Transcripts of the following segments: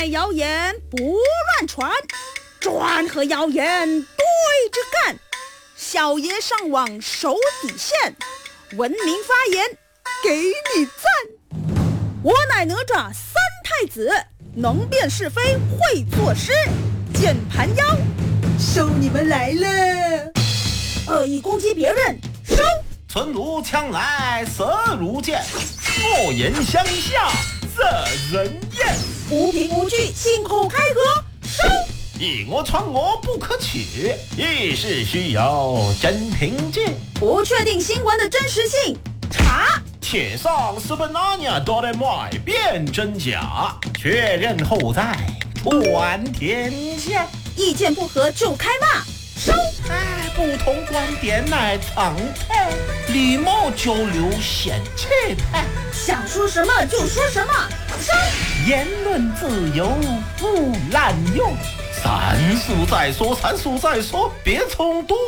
谣言不乱传，专和谣言对着干。小爷上网守底线，文明发言给你赞。我乃哪吒三太子，能辨是非会作诗。键盘妖，收你们来了！恶意攻击别人，收！ 存如枪来色如剑，恶言相向惹人厌。 无凭无据信口开河，收！ 以讹传讹不可取，议事需有真凭据。 不确定新闻的真实性，查。 且上斯本纳尼亚多的买辨真假，确认后再传天下。 意见不合就开骂，收！ 不同观点乃常态，礼貌交流显气派。 想说什么就说什么，收！ 言论自由不滥用，三思再说，三思再说，别冲动。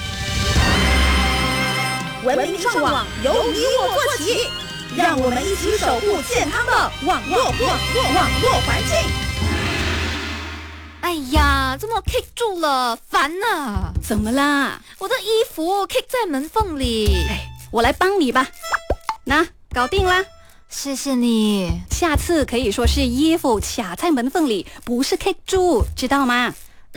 文明上网由你我做起，让我们一起守护健康的网络环境。 哎呀，怎么 kick 住了？烦啊！ 怎么啦？ 我的衣服 kick 在门缝里。 我来帮你吧。那搞定啦， 谢谢你。 下次可以说是衣服卡在门缝里，不是 kick 住，知道吗？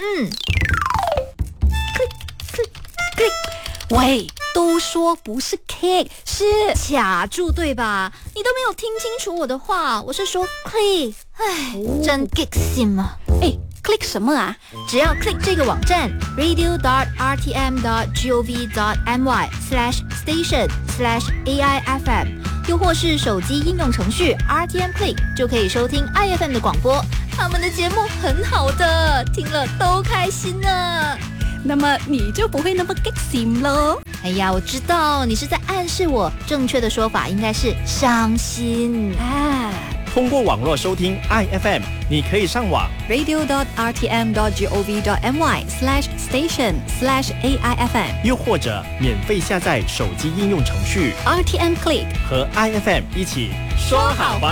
喂，都说不是 kick， 是卡住对吧？你都没有听清楚我的话，我是说 click。真 kick 心啊 ！click 什么啊？ 只要 click 这个网站 radio.rtm.gov.my/station/AIFM， 又或是手机应用程序 RTM Click， 就可以收听 IFM 的广播。他们的节目很好的，听了都开心呢。 那么你就不会那么 kick 心咯。 哎呀，我知道你是在暗示我，正确的说法应该是伤心啊。 通过网络收听 IFM， 你可以上网 radio.rtm.gov.my/station/AIFM， 又或者免费下载手机应用程序 RTM Click 和 IFM 一起说好玩。